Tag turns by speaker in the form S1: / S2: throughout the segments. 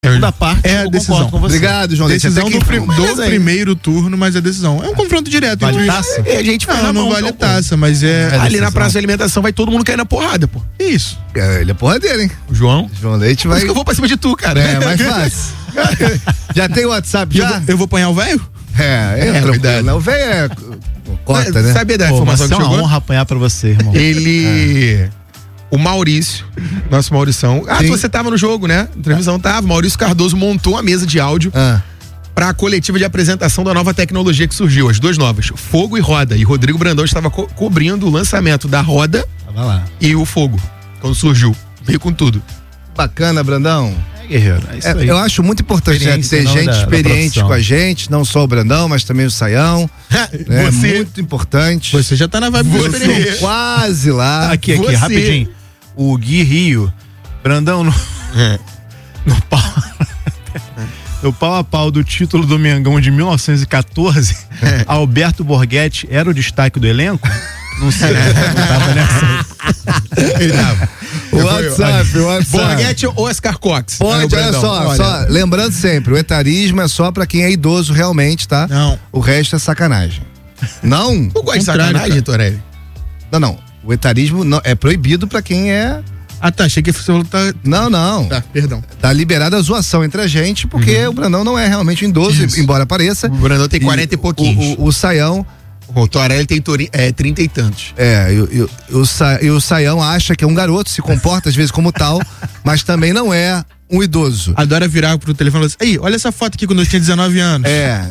S1: Da parte,
S2: é a decisão.
S1: Com você.
S3: Obrigado, João.
S2: Decisão do primeiro turno, mas a decisão é um confronto direto.
S1: Vale taça?
S2: A gente não vale taça, mas
S4: ali na praça de alimentação vai todo mundo cair na porrada, pô.
S2: Isso.
S3: Ele é porradeiro, hein?
S4: O João
S3: Leite vai.
S4: Por isso que eu vou pra cima de tu, cara.
S3: É, mais fácil. Já tem o WhatsApp já?
S2: Eu vou apanhar o velho?
S3: Tranquilo. Não, o velho corta, né?
S4: Sabia da informação que
S1: chegou? É uma honra apanhar pra você, irmão.
S4: O Maurício, nosso Maurição.
S3: Sim.
S4: Você tava no jogo, né? Na televisão tava. Maurício Cardoso montou uma mesa de áudio para a coletiva de apresentação da nova tecnologia que surgiu, as duas novas, Fogo e Roda. E Rodrigo Brandão estava cobrindo o lançamento da Roda e o Fogo, quando surgiu. Veio com tudo.
S3: Bacana, Brandão.
S1: Guerreiro, é isso aí.
S3: Eu acho muito importante ter gente experiente com a gente, não só o Brandão, mas também o Saião. É muito importante.
S2: Você já tá na vibe do experiente.
S3: Quase lá.
S1: Aqui, rapidinho. O Gui Rio, Brandão, no pau a pau do título do Mengão de 1914, Alberto Borghetti era o destaque do elenco? Não sei, não tava nessa.
S4: Ele tava.
S3: WhatsApp.
S4: Borghetti ou Oscar Cox?
S3: Pode, olha só, lembrando sempre, o etarismo é só pra quem é idoso realmente, tá?
S2: Não.
S3: O resto é sacanagem. Não?
S4: Tu gosta de sacanagem, Torelli?
S3: Não. O etarismo é proibido pra quem é...
S2: Ah, tá, achei que você tá...
S3: Não.
S2: Tá, perdão.
S3: Tá liberada a zoação entre a gente, porque o Brandão não é realmente um idoso, embora pareça.
S4: O Brandão tem 40 e pouquinhos.
S3: O Saião...
S4: O Torelli tem 30 e tantos.
S3: E o Saião acha que é um garoto, se comporta às vezes como tal, mas também não é um idoso.
S2: Adora virar pro telefone e falar assim, olha essa foto aqui quando eu tinha 19 anos.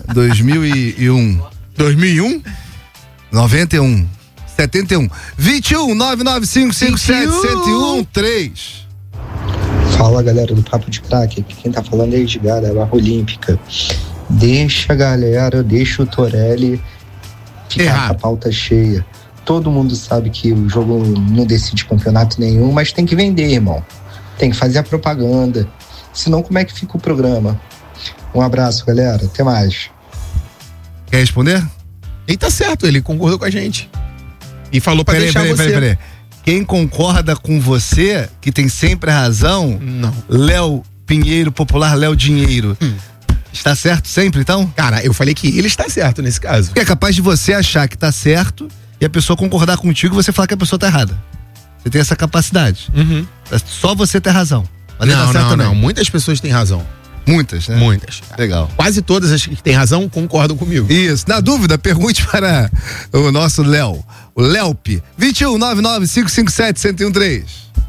S3: 2001.
S2: 2001?
S3: 91. 71. 21 995 57 1013.
S5: Fala, galera do Papo de Craque. Aqui quem tá falando é Edgar, da Barra Olímpica. Deixa a galera, deixa o Torelli ficar com a pauta cheia. Todo mundo sabe que o jogo não decide campeonato nenhum, mas tem que vender, irmão. Tem que fazer a propaganda. Senão, como é que fica o programa? Um abraço, galera. Até mais.
S3: Quer responder?
S4: Ele tá certo, ele concordou com a gente. E falou pra deixar você.
S3: Peraí. Quem concorda com você, que tem sempre a razão,
S4: não.
S3: Léo Pinheiro, popular Léo Dinheiro. Está certo sempre, então?
S4: Cara, eu falei que ele está certo nesse caso.
S3: Porque é capaz de você achar que tá certo e a pessoa concordar contigo e você falar que a pessoa tá errada. Você tem essa capacidade. É só você ter razão.
S4: Não. Muitas pessoas têm razão.
S3: Muitas, né?
S4: Muitas.
S3: Legal.
S4: Quase todas as que têm razão concordam comigo.
S3: Isso. Na dúvida, pergunte para o nosso Léo. O Léup. 21 99 557 1013.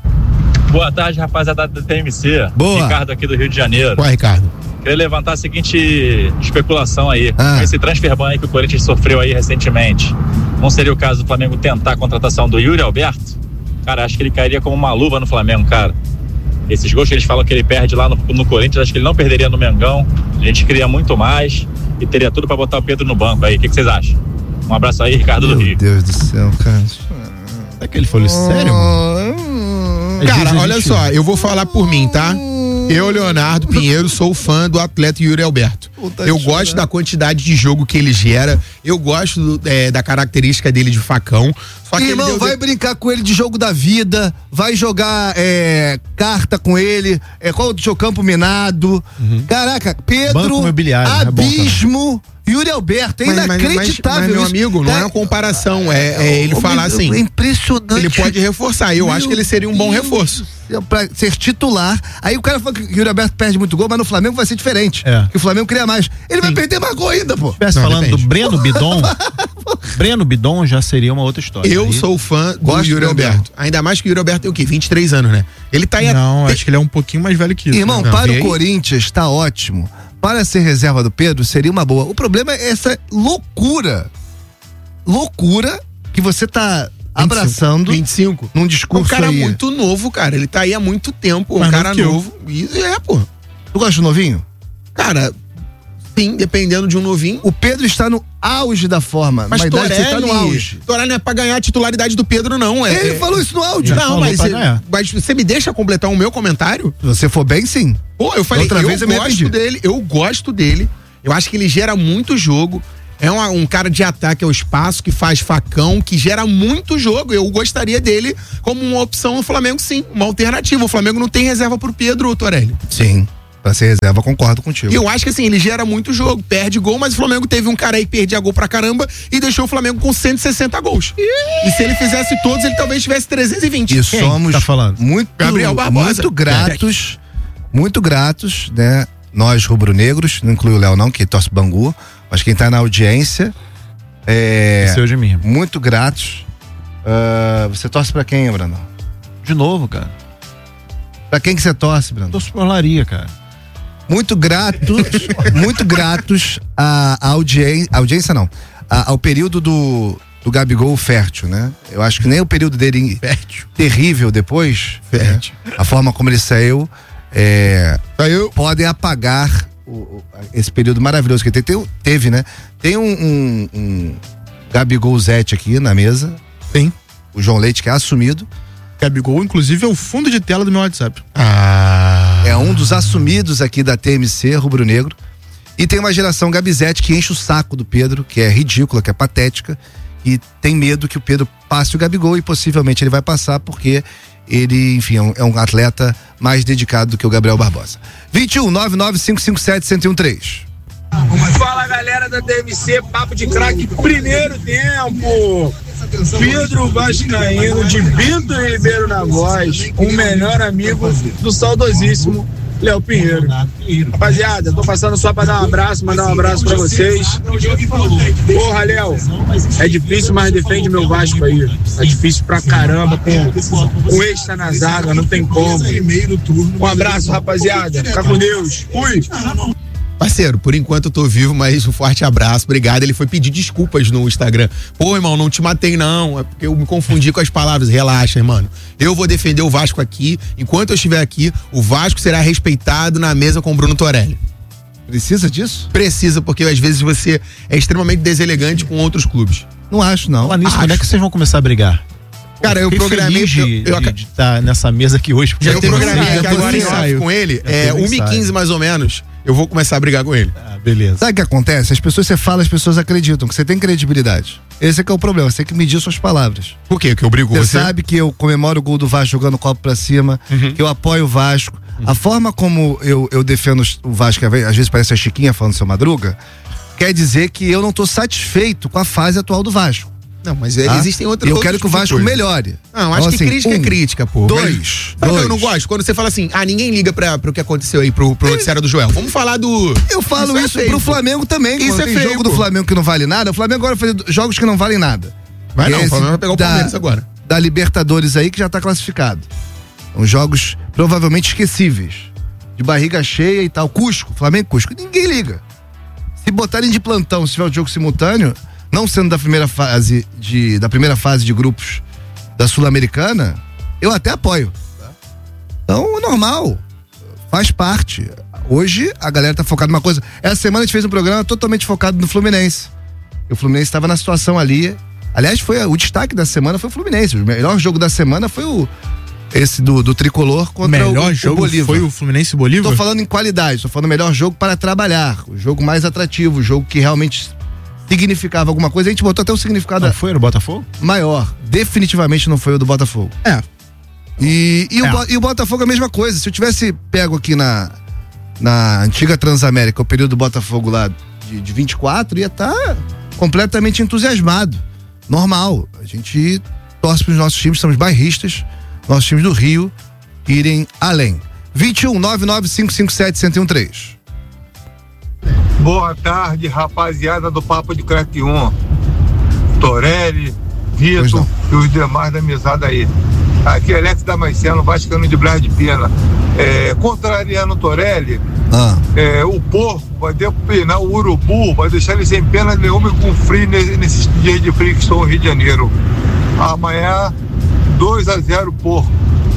S6: Boa tarde, rapaziada da TMC.
S3: Boa.
S6: Ricardo aqui do Rio de Janeiro.
S4: Boa, Ricardo.
S6: Queria levantar a seguinte especulação aí. Esse transfer ban que o Corinthians sofreu aí recentemente. Não seria o caso do Flamengo tentar a contratação do Yuri Alberto? Cara, acho que ele cairia como uma luva no Flamengo, cara. Esses gols que eles falam que ele perde lá no Corinthians, acho que ele não perderia no Mengão. A gente queria muito mais e teria tudo pra botar o Pedro no banco aí. O que vocês acham? Um abraço aí, Ricardo do Rio.
S3: Meu Deus do céu, cara.
S1: Será que ele falou isso sério, mano?
S4: Cara, olha só, eu vou falar por mim, tá? Eu, Leonardo Pinheiro, sou fã do atleta Yuri Alberto. Eu gosto da quantidade de jogo que ele gera. Eu gosto da característica dele de facão. Só que
S3: irmão, vai brincar com ele de jogo da vida, vai jogar carta com ele, qual o seu campo minado. Caraca, Pedro, Abismo, Yuri Alberto, é inacreditável.
S4: Mas meu amigo, não é uma comparação, ele falar assim.
S3: É impressionante.
S4: Ele pode reforçar, eu acho que ele seria um bom reforço.
S3: Pra ser titular, aí o cara fala que o Yuri Alberto perde muito gol, mas no Flamengo vai ser diferente, que o Flamengo cria mais. Ele vai perder mais gol ainda, pô.
S1: Se falando do Breno Bidon, Breno Bidon já seria uma outra história.
S4: Eu sou fã do Yuri Alberto. Ainda mais que o Yuri Alberto tem o quê? 23 anos, né? Ele tá aí.
S2: Não, acho que ele é um pouquinho mais velho que isso.
S3: Irmão, para o Corinthians tá ótimo. Para ser reserva do Pedro, seria uma boa. O problema é essa loucura que você tá abraçando
S4: 25
S3: num discurso.
S4: Um cara
S3: aí.
S4: muito novo, cara. Ele tá aí há muito tempo.
S2: Mas
S4: um cara
S2: novo
S4: novo. Pô.
S3: Tu gosta de novinho?
S4: Cara, sim, dependendo de um novinho.
S3: O Pedro está no auge da forma.
S4: Mas
S3: Torelli, você tá no auge.
S4: Torelli não é pra ganhar a titularidade do Pedro, não.
S3: Ele falou isso no áudio.
S4: Não, mas você me deixa completar o meu comentário?
S3: Se você for bem, sim.
S4: Pô, eu falei, eu gosto dele. Eu acho que ele gera muito jogo. É um cara de ataque ao espaço, que faz facão, que gera muito jogo. Eu gostaria dele como uma opção no Flamengo, sim. Uma alternativa. O Flamengo não tem reserva pro Pedro, Torelli.
S3: Sim. Pra ser reserva, concordo contigo.
S4: E eu acho que assim, ele gera muito jogo, perde gol, mas o Flamengo teve um cara aí que perdia gol pra caramba e deixou o Flamengo com 160 gols. E se ele fizesse todos, ele talvez tivesse 320.
S3: E somos
S1: tá falando?
S4: Gabriel Barbosa.
S3: Muito gratos, né? Nós rubro-negros, não inclui o Léo não, que torce Bangu, mas quem tá na audiência,
S1: Seu de mim.
S3: muito gratos. Você torce pra quem, Brandão?
S1: De novo, cara.
S3: Pra quem que você torce, Brandão?
S1: Torço por Olaria, cara.
S3: Muito gratos à audiência não, ao período do Gabigol fértil, né? Eu acho que nem o período dele terrível depois,
S4: fértil.
S3: Né? A forma como ele saiu, podem apagar esse período maravilhoso que ele teve, né? Tem um Gabigol Zete aqui na mesa.
S2: Tem.
S3: O João Leite, que é assumido.
S2: Gabigol, inclusive, é o fundo de tela do meu WhatsApp.
S3: É um dos assumidos aqui da TMC, rubro-negro. E tem uma geração Gabizete que enche o saco do Pedro, que é ridícula, que é patética, e tem medo que o Pedro passe o Gabigol, e possivelmente ele vai passar porque ele, enfim, é um atleta mais dedicado do que o Gabriel Barbosa. 21-99557-1013.
S7: Fala, galera da TMC, papo de craque, primeiro tempo. Pedro Vascaíno de Bento Ribeiro na voz, o melhor amigo do saudosíssimo Léo Pinheiro. Rapaziada, tô passando só pra dar um abraço, mandar um abraço pra vocês. Porra, Léo, é difícil, mas defende meu Vasco aí. É difícil pra caramba, com o Extra na zaga, não tem como. Um abraço, rapaziada, fica com Deus. Fui!
S4: Parceiro, por enquanto eu tô vivo, mas um forte abraço, obrigado. Ele foi pedir desculpas no Instagram. Pô, irmão, não te matei não, é porque eu me confundi com as palavras. Relaxa, irmão. Eu vou defender o Vasco aqui. Enquanto eu estiver aqui, o Vasco será respeitado na mesa com o Bruno Torelli.
S3: Precisa disso?
S4: Precisa, porque às vezes você é extremamente deselegante com outros clubes.
S3: Não acho, não.
S1: Falar nisso, quando é que vocês vão começar a brigar?
S4: Cara, eu programei
S1: de estar nessa mesa aqui hoje.
S4: Eu programei que agora em com ele, 1h15 mais ou menos, eu vou começar a brigar com ele.
S3: Beleza. Sabe o que acontece? As pessoas acreditam que você tem credibilidade. Esse é que é o problema, você tem que medir suas palavras.
S4: Por quê? Que eu brigo com você?
S3: Você sabe que eu comemoro o gol do Vasco jogando o copo pra cima, que eu apoio o Vasco. A forma como eu defendo o Vasco, às vezes parece a Chiquinha falando seu Madruga, quer dizer que eu não tô satisfeito com a fase atual do Vasco.
S4: Não, mas existem outros.
S3: Eu quero que o Vasco melhore.
S4: Não, acho que assim, crítica é crítica, pô.
S3: Dois.
S4: Eu não gosto quando você fala assim, ninguém liga pro que aconteceu aí, pro noticiário do Joel. Vamos falar do...
S3: Eu falo isso pro Flamengo também.
S4: Isso é
S3: tem
S4: feio,
S3: jogo do Flamengo que não vale nada, o Flamengo agora faz jogos que não valem nada.
S4: O Flamengo vai pegar o Palmeiras agora.
S3: Da Libertadores aí, que já tá classificado. São jogos provavelmente esquecíveis. De barriga cheia e tal. Cusco, Flamengo-Cusco. Ninguém liga. Se botarem de plantão, se tiver o jogo simultâneo, não sendo da primeira fase de grupos da Sul-Americana, eu até apoio. Então, é normal. Faz parte. Hoje, a galera tá focada numa coisa. Essa semana a gente fez um programa totalmente focado no Fluminense. O Fluminense estava na situação ali. Aliás, o destaque da semana foi o Fluminense. O melhor jogo da semana foi esse do Tricolor contra o Bolívar.
S2: Foi o Fluminense e Bolívar?
S3: Tô falando em qualidade, tô falando melhor jogo para trabalhar. O jogo mais atrativo, o jogo que realmente significava alguma coisa. A gente botou até o significado.
S1: Não foi o Botafogo?
S3: Maior. Definitivamente não foi o do Botafogo. E o Botafogo é a mesma coisa. Se eu tivesse pego aqui na antiga Transamérica, o período do Botafogo lá de 24, ia estar completamente entusiasmado. Normal. A gente torce pros nossos times, somos bairristas, nossos times do Rio irem além. 21-99557-1013.
S8: Boa tarde, rapaziada do Papo de Craque 1. Torelli, Vitor e os demais da mesada aí. Aqui é Alex Damasceno, Vascaíno de Blas de Pena. Contrariando o Torelli, o porco vai depinar o urubu, vai deixar ele sem pena nenhuma e com frio nesses dias de frio que estão no Rio de Janeiro. Amanhã, 2-0 porco.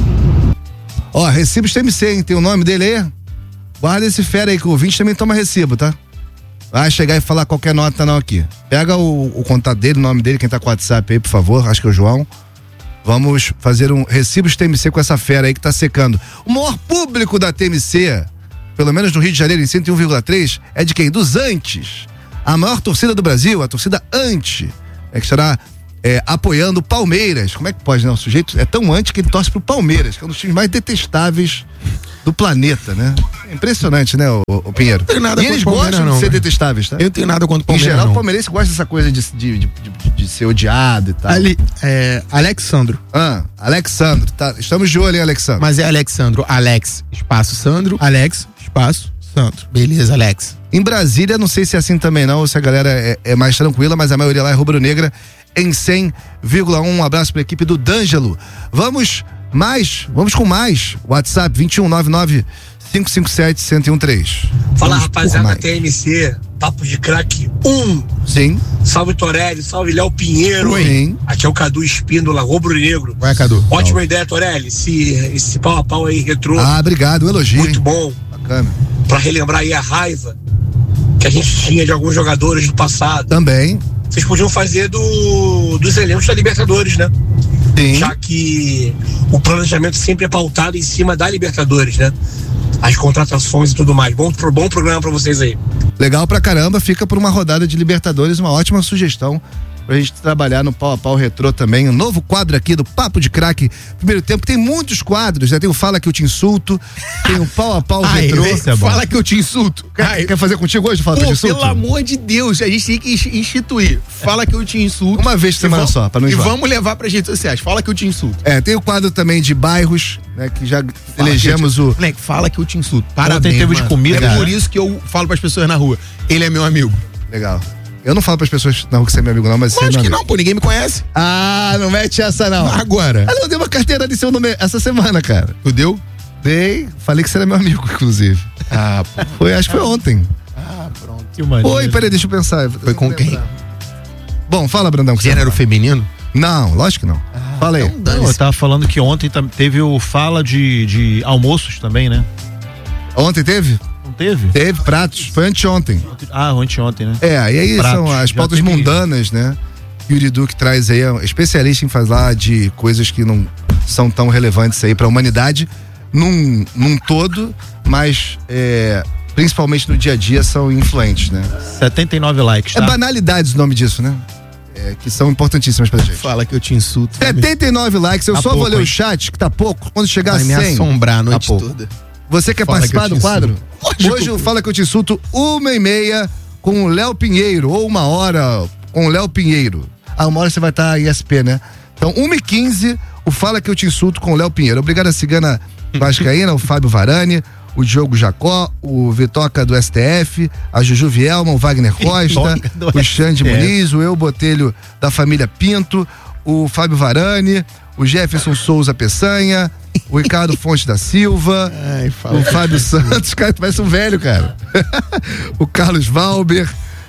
S3: Recibos TMC, hein? Tem o nome dele aí? Guarda esse fera aí que o ouvinte também toma recibo, tá? Vai chegar e falar qualquer nota não aqui. Pega o contato dele, o nome dele, quem tá com o WhatsApp aí, por favor, acho que é o João. Vamos fazer um recibos TMC com essa fera aí que tá secando. O maior público da TMC, pelo menos no Rio de Janeiro, em 101,3, é de quem? Dos Antes. A maior torcida do Brasil, a torcida Ante, que estará apoiando o Palmeiras. Como é que pode, né? O sujeito é tão anti que ele torce pro Palmeiras, que é um dos times mais detestáveis do planeta, né? Impressionante, né, o Pinheiro?
S4: Não tenho nada
S3: e eles gostam de ser detestáveis, tá?
S4: Eu não tenho nada contra o Palmeiras.
S3: Em geral, o palmeirense gosta dessa coisa de ser odiado e tal.
S2: Alexandro.
S3: Alexandro. Tá, estamos de olho, hein, Alexandro?
S4: Mas é Alexandro. Alex, espaço Sandro.
S2: Alex, espaço Sandro.
S4: Beleza, Alex.
S3: Em Brasília, não sei se é assim também não, ou se a galera é mais tranquila, mas a maioria lá é rubro-negra em 100,1. Um abraço pra equipe do D'Angelo. Vamos com mais. WhatsApp 2199-557-1013.
S9: Fala, rapaziada da TMC, Papo de Craque 1.
S3: Sim.
S9: Salve Torelli, salve Léo Pinheiro.
S3: Sim.
S9: Aqui é o Cadu Espíndola, rubro-negro.
S4: Vai, Cadu.
S9: Ótima ideia, Torelli. Esse pau a pau aí, retrô.
S3: Obrigado, elogio.
S9: Muito bom.
S3: Bacana.
S9: Pra relembrar aí a raiva que a gente tinha de alguns jogadores do passado.
S3: Também.
S9: Vocês podiam fazer dos elencos da Libertadores, né?
S3: Sim.
S9: Já que o planejamento sempre é pautado em cima da Libertadores, né? As contratações e tudo mais. Bom programa pra vocês aí.
S3: Legal pra caramba, fica por uma rodada de Libertadores, uma ótima sugestão pra gente trabalhar no Pau a Pau Retrô também. Um novo quadro aqui do Papo de Craque Primeiro Tempo. Tem muitos quadros, né? Tem o Fala Que Eu Te Insulto, tem o Pau a Pau Retrô.
S4: Fala Que Eu Te Insulto.
S3: Quer fazer contigo hoje? Fala Que Eu Te Insulto?
S4: Pelo amor de Deus, a gente tem que instituir. Fala Que Eu Te Insulto.
S3: Uma vez por semana só, pra não enjoar.
S4: E vamos levar pras redes sociais. Fala Que Eu Te Insulto.
S3: Tem o quadro também de bairros, né? Que já elegemos o...
S4: Moleque, Fala Que Eu Te Insulto. Parabéns,
S1: tem tempo de comida.
S4: É por isso que eu falo pras pessoas na rua. Ele é meu amigo.
S3: Legal. Eu não falo pras pessoas na rua que você é meu amigo não, mas você é meu
S4: Acho que
S3: amigo.
S4: não, pô, ninguém me conhece.
S3: Não mete essa não.
S4: Agora.
S3: Eu dei uma carteira de seu nome essa semana, cara.
S4: Tu deu?
S3: Dei, falei que você era meu amigo, inclusive.
S4: Pô.
S3: Acho que foi ontem.
S4: Pronto.
S1: Que maneiro.
S3: Foi, peraí, deixa eu pensar.
S4: Foi com quem?
S3: Bom, fala, Brandão.
S4: Gênero feminino?
S3: Não, lógico que não. Fala aí.
S1: Não, eu tava falando que ontem teve o Fala de almoços também, né?
S3: Ontem teve?
S1: Não teve?
S3: Teve pratos, foi anteontem.
S1: Anteontem, né?
S3: E aí
S1: pratos,
S3: são as pautas mundanas, né? Yuri Duque traz aí, é especialista em falar de coisas que não são tão relevantes aí pra humanidade num todo, mas principalmente no dia a dia são influentes, né?
S1: 79 likes, tá?
S3: É banalidades o nome disso, né? Que são importantíssimas pra gente.
S4: Fala Que Eu Te Insulto.
S3: 79 likes, eu só vou ler o chat, que tá pouco, quando chegar a 100.
S4: Vai me assombrar a noite toda.
S3: Você quer participar do quadro? Hoje eu Fala Que Eu Te Insulto 1h30 com o Léo Pinheiro, ou 1 hora com o Léo Pinheiro. 1 hora você vai estar em SP, né? Então 1h15, o Fala Que Eu Te Insulto com o Léo Pinheiro. Obrigado a Cigana Vascaína, o Fábio Varani, o Diogo Jacó, o Vitoca do STF, a Juju Vielma, o Wagner Costa, o Xande Muniz, o Eu Botelho da família Pinto, o Fábio Varani, o Jefferson Souza Peçanha, o Ricardo Fonte da Silva, o Fábio Santos, cara, parece um velho, cara. O Carlos Valber,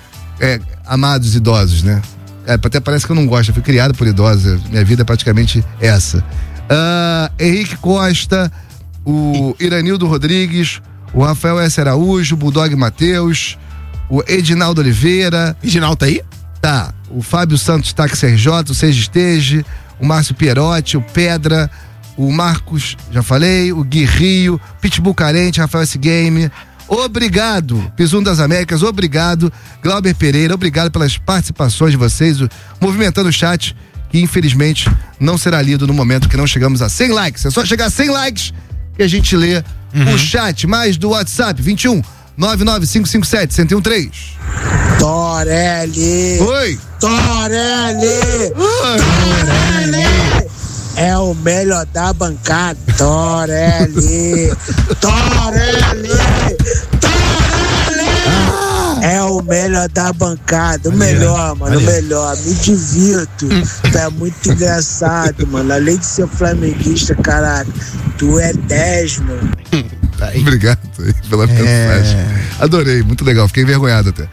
S3: amados idosos, né? Até parece que eu não gosto, eu fui criado por idosos, minha vida é praticamente essa. Henrique Costa, o Iranildo Rodrigues, o Rafael S. Araújo, o Bulldog Matheus, o Edinaldo Oliveira.
S4: Edinaldo tá aí?
S3: Tá. O Fábio Santos Táxi RJ, o Seja Esteje, o Márcio Pierotti, o Pedra, o Marcos, já falei, o Gui Rio, Pitbull Carente, Rafael S. Game. Obrigado, Pisum das Américas, obrigado, Glauber Pereira, obrigado pelas participações de vocês, movimentando o chat, que infelizmente não será lido no momento que não chegamos a 100 likes. É só chegar a 100 likes que a gente lê o chat, mais do WhatsApp, 21 99557-1013.
S9: Torelli!
S3: Oi!
S9: Torelli! Torelli! É o melhor da bancada. Torelli! Torelli! Torelli! É o melhor da bancada. O melhor, mano. O melhor. Me divirto. Tu é muito engraçado, mano. Além de ser flamenguista, caralho, tu é 10, mano.
S3: Obrigado pela mensagem. Adorei, muito legal. Fiquei envergonhado até.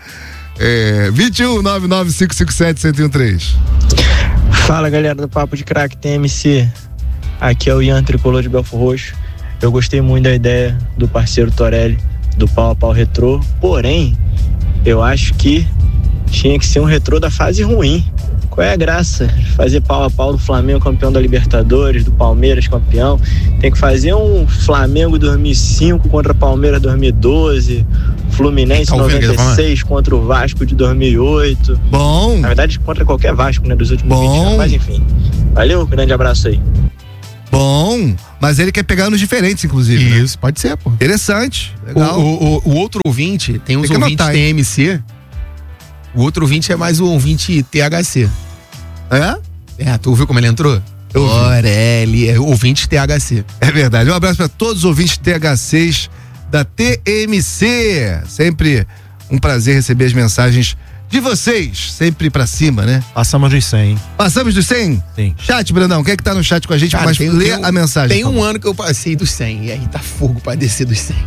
S3: 21 99557-1013.
S10: Fala, galera do Papo de Craque TMC. Aqui é o Ian Tricolor de Belfort Roxo. Eu gostei muito da ideia do parceiro Torelli, do Pau a Pau Retrô. Porém, eu acho que tinha que ser um retrô da fase ruim. Qual é a graça de fazer pau a pau do Flamengo campeão da Libertadores, do Palmeiras campeão? Tem que fazer um Flamengo 2005 contra Palmeiras 2012, Fluminense 96 contra o Vasco de 2008.
S3: Bom.
S10: Na verdade, contra qualquer Vasco, né, dos últimos 20 anos, mas enfim. Valeu, grande abraço aí.
S3: Bom, mas ele quer pegar nos diferentes, inclusive.
S4: Isso, né? Pode ser, pô.
S3: Interessante. Legal.
S4: O outro ouvinte, tem uns ouvintes TMC. O outro ouvinte é mais um ouvinte THC.
S3: É?
S4: Tu ouviu como ele entrou? Torelli, ouvinte THC.
S3: É verdade. Um abraço para todos os ouvintes THCs da TMC. Sempre um prazer receber as mensagens de vocês, sempre pra cima, né?
S1: Passamos dos 100.
S3: Passamos dos 100?
S1: Sim.
S3: Chat, Brandão, quem é que tá no chat com a gente?
S4: Cara,
S3: mas lê a mensagem.
S4: Tem um ano que eu passei dos 100, e aí tá fogo pra descer dos 100.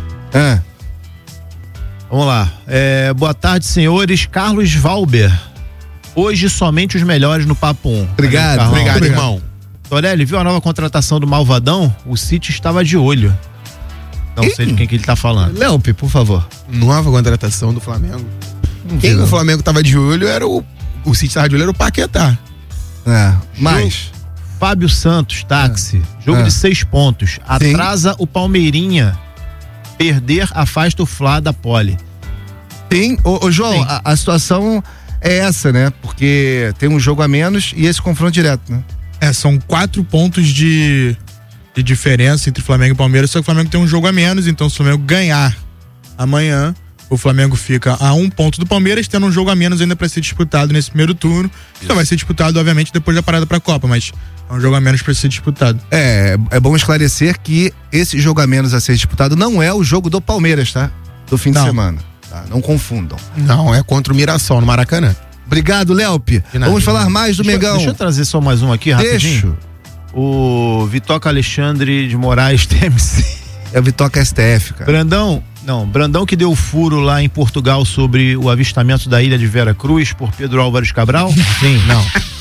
S1: Vamos lá. Boa tarde, senhores. Carlos Valber. Hoje somente os melhores no Papo 1.
S3: Obrigado,
S4: irmão.
S1: Torelli, viu a nova contratação do Malvadão? O City estava de olho. Não sei de quem que ele tá falando.
S3: Leope, por favor.
S4: Nova contratação do Flamengo. Quem o Flamengo tava de olho era o City tava de olho era o Paquetá.
S3: Mas
S1: Fábio Santos, táxi. Jogo de 6 pontos. Atrasa o Palmeirinha. Perder afasta o Flá da Pole.
S3: Sim, João, a situação é essa, né? Porque tem um jogo a menos e esse confronto direto, né?
S2: São 4 pontos de diferença entre Flamengo e Palmeiras, só que o Flamengo tem um jogo a menos, então se o Flamengo ganhar amanhã, o Flamengo fica a 1 ponto do Palmeiras, tendo um jogo a menos ainda para ser disputado nesse primeiro turno. Só vai ser disputado, obviamente, depois da parada pra Copa, mas é um jogo a menos para ser disputado.
S3: É bom esclarecer que esse jogo a menos a ser disputado não é o jogo do Palmeiras, tá? Do fim de semana. Tá? Não confundam.
S4: Não, é contra o Mirassol, no Maracanã.
S3: Obrigado, Léope. Vamos falar mais do Mengão.
S1: Deixa eu trazer só mais um aqui, rapidinho. O Vitoca Alexandre de Moraes TMC.
S3: É o Vitoca STF, cara.
S1: Brandão que deu furo lá em Portugal sobre o avistamento da ilha de Vera Cruz por Pedro Álvares Cabral? Sim, não.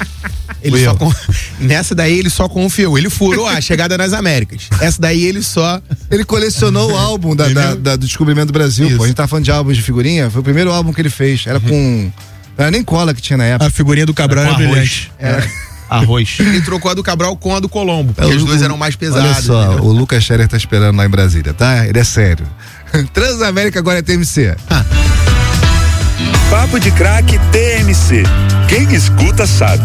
S4: Nessa daí ele só confiou, ele furou a chegada nas Américas. Essa daí ele
S3: colecionou o álbum do Descobrimento do Brasil. Pô, a gente tá falando de álbuns de figurinha, foi o primeiro álbum que ele fez. Era com. Não era nem cola que tinha na época.
S2: A figurinha do Cabral era brilhante.
S1: Arroz.
S4: Ele trocou a do Cabral com a do Colombo, porque os dois eram mais pesados.
S3: Olha só, entendeu? O Lucas Scherer tá esperando lá em Brasília, tá? Ele é sério. Transamérica agora é TMC.
S11: Papo de Craque TMC. Quem escuta sabe.